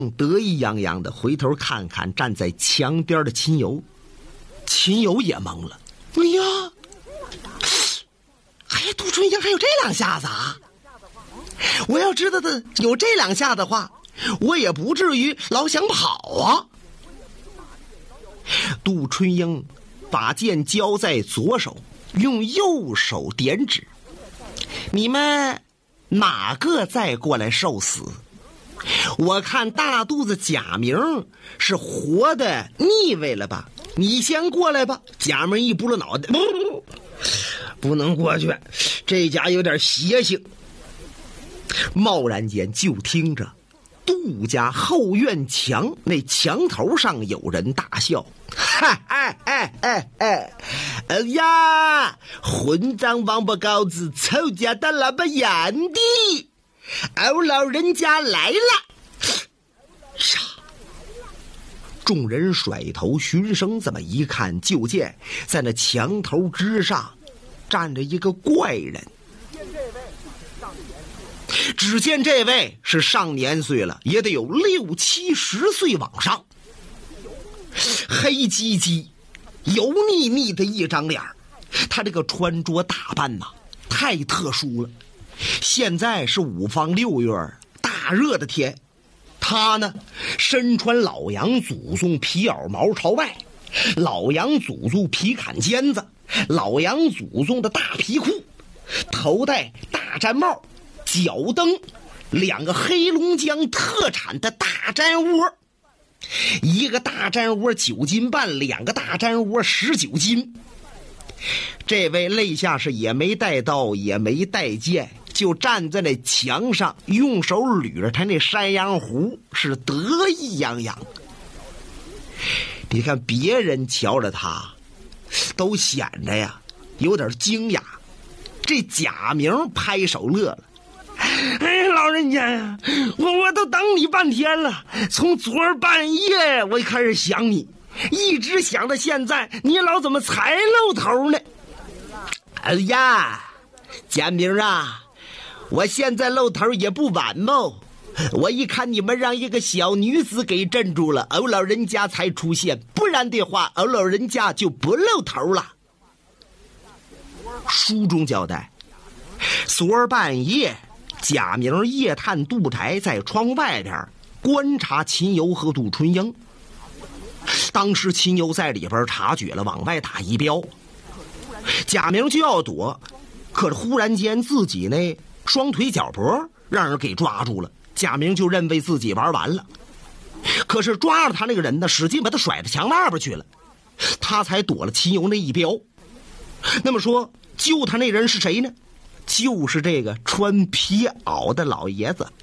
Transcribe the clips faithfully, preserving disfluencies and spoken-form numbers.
得意洋洋的回头看看站在墙边的秦游，秦游也懵了。哎呀，哎呀，杜春英还有这两下子啊！我要知道的有这两下的话，我也不至于老想跑啊。杜春英把剑交在左手，用右手点指：你们哪个再过来受死？我看大肚子贾明是活的腻味了吧，你先过来吧。贾明一拨了脑袋，不，不能过去，这家有点邪性。贸然间就听着杜家后院墙那墙头上有人大笑：哈哈哈哈哈！哎呀，混账王八羔子，臭家的老板眼的，欧老人家来了！杀！众人甩头循声，这么一看，就见在那墙头之上站着一个怪人。只见这位是上年岁了，也得有六七十岁往上，黑唧唧油腻腻的一张脸，他这个穿着打扮呐、啊、太特殊了。现在是五方六月大热的天，他呢身穿老杨祖宗皮袄毛朝外，老杨祖宗皮坎肩子，老杨祖宗的大皮裤，头戴大毡帽，脚蹬两个黑龙江特产的大毡窝，一个大毡窝九斤半，两个大毡窝十九斤。这位肋下是也没带刀也没带剑，就站在那墙上，用手捋着他那山羊胡，是得意洋洋。你看别人瞧着他都显得呀有点惊讶，这贾明拍手乐了：哎，老人家呀，我我都等你半天了，从昨儿半夜我开始想你，一直想到现在，你老怎么才露头呢？哎呀，贾明啊，我现在露头也不晚嘛。我一看你们让一个小女子给镇住了，欧老人家才出现，不然的话，欧老人家就不露头了。书中交代，昨儿半夜贾明夜探杜宅，在窗外边观察秦游和杜春英。当时秦游在里边察觉了，往外打一镖，贾明就要躲，可是忽然间自己那双腿脚脖让人给抓住了，贾明就认为自己玩完了。可是抓着他那个人呢，使劲把他甩到墙外边去了，他才躲了秦游那一镖。那么说救他那人是谁呢？就是这个穿皮袄的老爷子。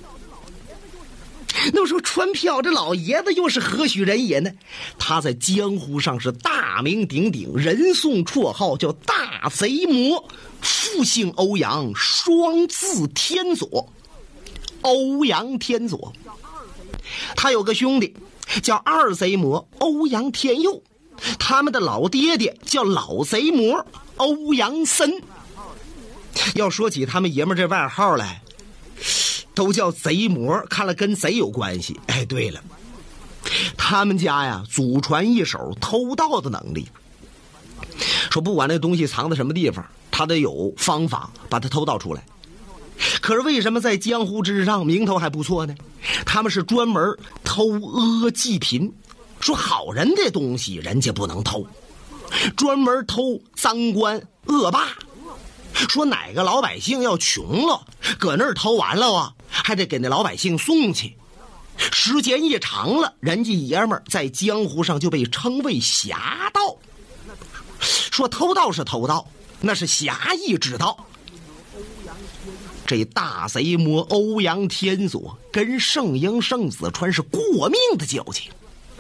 那么说穿皮袄的老爷子又是何许人也呢？他在江湖上是大名鼎鼎，人送绰号叫大贼魔，父姓欧阳，双字天佐，欧阳天佐。他有个兄弟叫二贼魔欧阳天佑，他们的老爹爹叫老贼魔欧阳森。要说起他们爷们这外号来，都叫贼魔，看了跟贼有关系。哎，对了，他们家呀祖传一手偷盗的能力，说不管那东西藏在什么地方，他得有方法把它偷盗出来。可是为什么在江湖之上名头还不错呢？他们是专门偷阿济贫，说好人的东西人家不能偷，专门偷赃官恶霸，说哪个老百姓要穷了，搁那儿偷完了啊，还得给那老百姓送去。时间一长了，人家爷们儿在江湖上就被称为侠盗。说偷盗是偷盗，那是侠义之盗。这大贼魔欧阳天佐跟圣婴圣子川是过命的交情。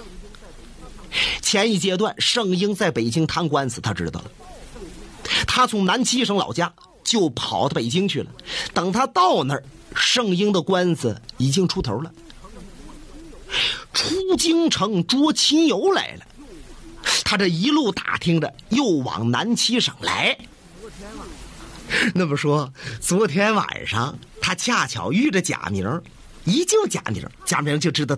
前一阶段圣婴在北京谈官司，他知道了，他从南七省老家就跑到北京去了。等他到那儿，圣婴的官司已经出头了。出京城捉秦游来了，他这一路打听着又往南七省来。那么说昨天晚上他恰巧遇着贾明，一救贾明，贾明就知道